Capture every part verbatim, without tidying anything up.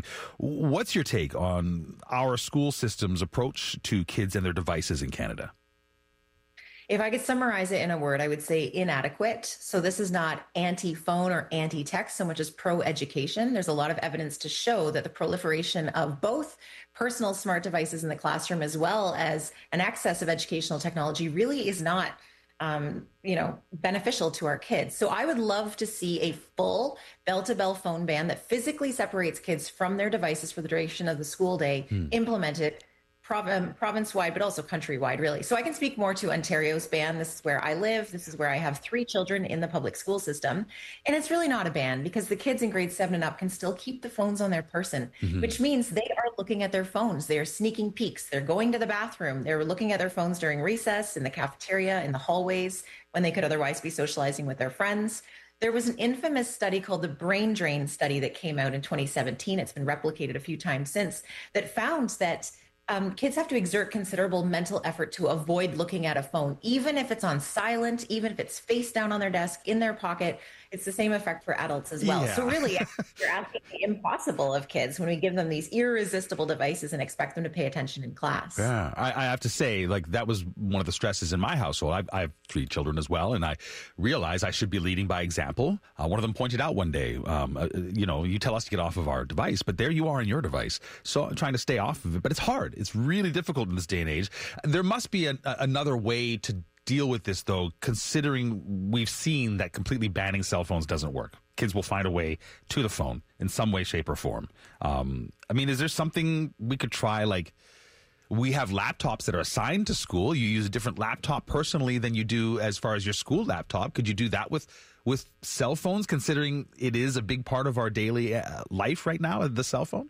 What's your take on our school system's approach to kids and their devices in Canada? If I could summarize it in a word, I would say inadequate. So this is not anti-phone or anti-tech so much as pro-education. There's a lot of evidence to show that the proliferation of both personal smart devices in the classroom as well as an excess of educational technology really is not um, you know, beneficial to our kids. So I would love to see a full bell-to-bell phone ban that physically separates kids from their devices for the duration of the school day, hmm. implemented Prov- province-wide, but also countrywide, really. So I can speak more to Ontario's ban. This is where I live. This is where I have three children in the public school system. And it's really not a ban because the kids in grade seven and up can still keep the phones on their person, mm-hmm. which means they are looking at their phones. They are sneaking peeks. They're going to the bathroom. They're looking at their phones during recess, in the cafeteria, in the hallways, when they could otherwise be socializing with their friends. There was an infamous study called the Brain Drain study that came out in twenty seventeen. It's been replicated a few times since, that found that Um, kids have to exert considerable mental effort to avoid looking at a phone, even if it's on silent, even if it's face down on their desk, in their pocket. It's the same effect for adults as well. Yeah. So really, you're asking the impossible of kids when we give them these irresistible devices and expect them to pay attention in class. Yeah, I, I have to say, like, that was one of the stresses in my household. I've, I have three children as well, and I realize I should be leading by example. Uh, one of them pointed out one day, um, uh, you know, you tell us to get off of our device, but there you are on your device. So I'm trying to stay off of it, but it's hard. It's really difficult in this day and age. There must be a, a, another way to deal with this, though, considering we've seen that completely banning cell phones doesn't work. Kids will find a way to the phone in some way, shape, or form. Um, I mean, is there something we could try? Like, we have laptops that are assigned to school. You use a different laptop personally than you do as far as your school laptop. Could you do that with with cell phones, considering it is a big part of our daily uh, life right now, the cell phone?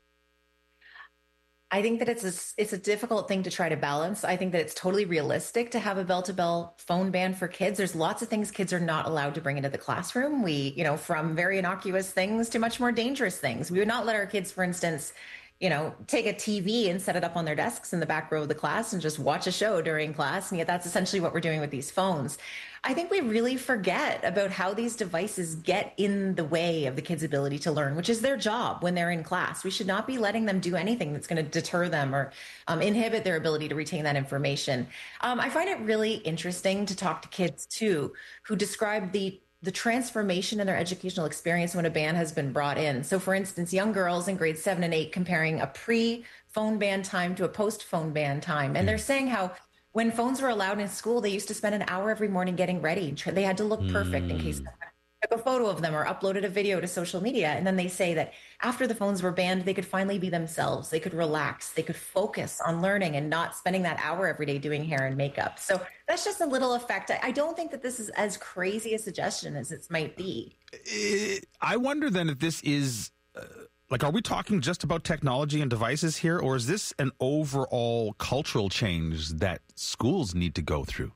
I think that it's a, it's a difficult thing to try to balance. I think that it's totally realistic to have a bell-to-bell phone ban for kids. There's lots of things kids are not allowed to bring into the classroom. We, you know, from very innocuous things to much more dangerous things. We would not let our kids, for instance, you know, take a T V and set it up on their desks in the back row of the class and just watch a show during class. And yet that's essentially what we're doing with these phones. I think we really forget about how these devices get in the way of the kids' ability to learn, which is their job when they're in class. We should not be letting them do anything that's going to deter them or um, inhibit their ability to retain that information. Um, I find it really interesting to talk to kids, too, who describe the the transformation in their educational experience when a ban has been brought in. So for instance, young girls in grades seven and eight comparing a pre-phone ban time to a post-phone ban time. And they're saying how when phones were allowed in school, they used to spend an hour every morning getting ready. They had to look perfect in case someone took a photo of them or uploaded a video to social media. And then they say that after the phones were banned, they could finally be themselves. They could relax. They could focus on learning and not spending that hour every day doing hair and makeup. So that's just a little effect. I don't think that this is as crazy a suggestion as it might be. I wonder then if this is, uh, like, are we talking just about technology and devices here, or is this an overall cultural change that schools need to go through?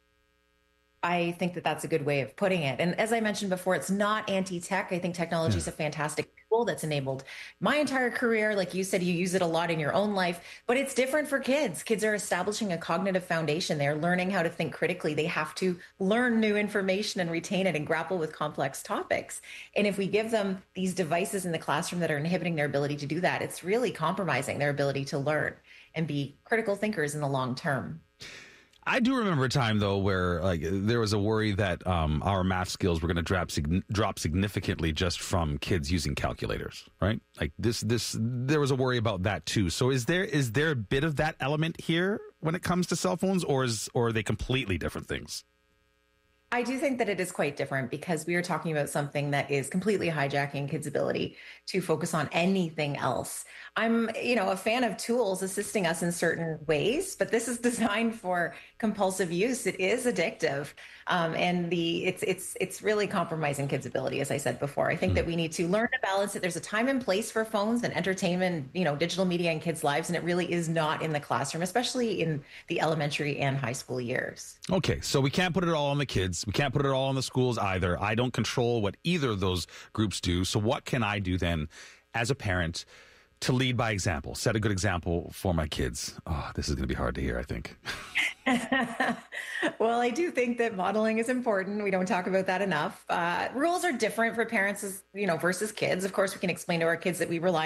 I think that that's a good way of putting it. And as I mentioned before, it's not anti-tech. I think technology yeah. is a fantastic tool that's enabled my entire career. Like you said, you use it a lot in your own life, but it's different for kids. Kids are establishing a cognitive foundation. They're learning how to think critically. They have to learn new information and retain it and grapple with complex topics. And if we give them these devices in the classroom that are inhibiting their ability to do that, it's really compromising their ability to learn and be critical thinkers in the long term. I do remember a time, though, where like there was a worry that um, our math skills were going to drop sig- drop significantly just from kids using calculators, right? Like this, this, there was a worry about that too. So, is there is there a bit of that element here when it comes to cell phones, or is or are they completely different things? I do think that it is quite different because we are talking about something that is completely hijacking kids' ability to focus on anything else. I'm, you know, a fan of tools assisting us in certain ways, but this is designed for compulsive use. It is addictive, um, and the it's it's it's really compromising kids' ability, as I said before. I think mm. that we need to learn to balance it. There's a time and place for phones and entertainment, you know, digital media in kids' lives, and it really is not in the classroom, especially in the elementary and high school years. Okay, so we can't put it all on the kids. We can't put it all on the schools either. I don't control what either of those groups do. So what can I do then as a parent to lead by example, set a good example for my kids? Oh, this is going to be hard to hear, I think. Well, I do think that modeling is important. We don't talk about that enough. Uh, rules are different for parents, as, you know, versus kids. Of course, we can explain to our kids that we rely